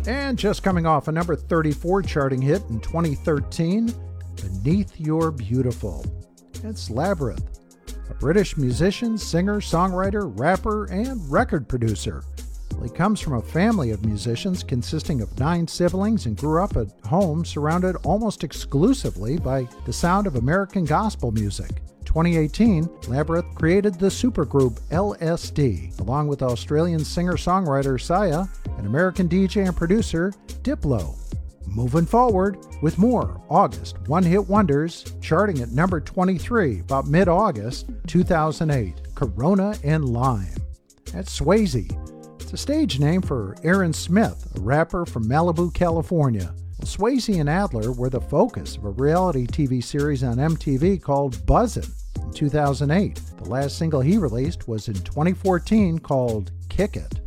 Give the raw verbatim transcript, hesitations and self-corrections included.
And just coming off a number thirty-four charting hit in twenty thirteen, Beneath Your Beautiful. It's Labrinth, a British musician, singer, songwriter, rapper, and record producer. Well, he comes from a family of musicians consisting of nine siblings and grew up at home surrounded almost exclusively by the sound of American gospel music. twenty eighteen, Labrinth created the supergroup L S D, along with Australian singer-songwriter Sia and American D J and producer Diplo. Moving forward with more August one-hit wonders, charting at number twenty-three about mid-August two thousand eight, Corona and Lime. That's Swayze. It's a stage name for Aaron Smith, a rapper from Malibu, California. Well, Swayze and Adler were the focus of a reality T V series on M T V called Buzzin' in two thousand eight. The last single he released was in twenty fourteen called Kick It.